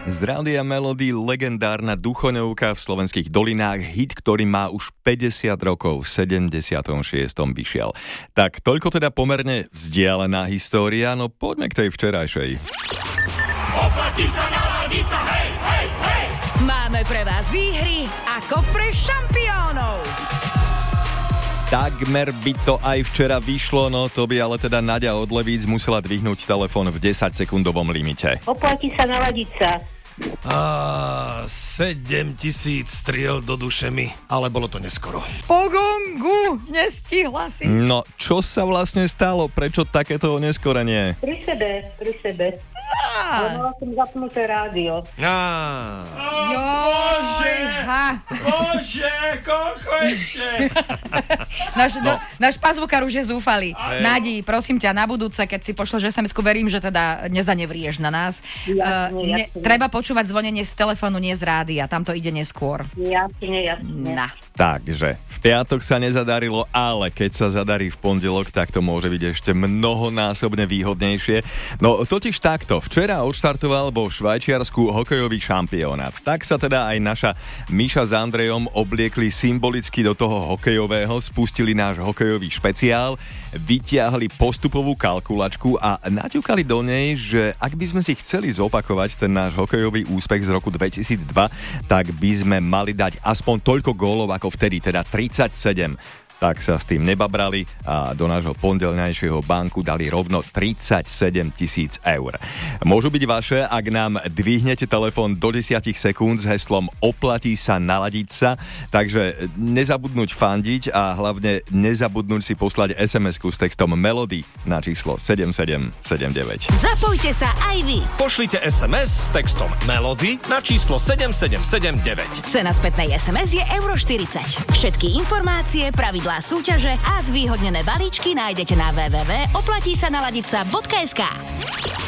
Z Rádia Melody legendárna duchoňovka v slovenských dolinách, hit, ktorý má už 50 rokov, v 76. vyšiel. Tak toľko teda pomerne vzdialená história, no poďme k tej včerajšej. Oplatí sa naladiť sa, hej, hej, hej! Máme pre vás výhry ako pre šampiónov. Takmer by to aj včera vyšlo, no to by ale teda Naďa od Levíc musela dvihnúť telefón v 10-sekundovom limite. Oplatí sa naladiť sa. 7 000 striel do duše mi, ale bolo to neskoro. Po gongu nestihla si. No, čo sa vlastne stalo? Prečo takéto oneskorenie? Pri sebe. Mala som zapnuté rádio. Bože, koľko ešte? Náš pazvukár už je zúfalý. Nadi, prosím ťa, na budúce, keď si pošleš SMS-ku, verím, že teda nezanevrieš na nás. Jasne. Treba počúvať zvonenie z telefónu, nie z rádia. Tam to ide neskôr. Jasne. Takže, v piatok sa nezadarilo, ale keď sa zadarí v pondelok, tak to môže byť ešte mnohonásobne výhodnejšie. No totiž takto, včera odštartoval vo Švajčiarsku hokejový šampionát. Tak sa teda aj naša Miša s Andrejom obliekli symbolicky do toho hokejového, spustili náš hokejový špeciál, vytiahli postupovú kalkulačku a naťukali do nej, že ak by sme si chceli zopakovať ten náš hokejový úspech z roku 2002, tak by sme mali dať aspoň toľko gólov ako vtedy, teda 37. Tak sa s tým nebabrali a do nášho pondelňajšieho banku dali rovno 37 000 eur. Môžu byť vaše, ak nám dvihnete telefón do 10 sekúnd s heslom Oplatí sa naladiť sa, takže nezabudnúť fandiť a hlavne nezabudnúť si poslať SMS-ku s textom Melody na číslo 7779. Zapojte sa aj vy. Pošlite SMS s textom Melody na číslo 7779. Cena spätnej SMS je €40. Všetky informácie, pravidlá súťaže a zvýhodnené balíčky nájdete na www.oplatísanaladica.sk.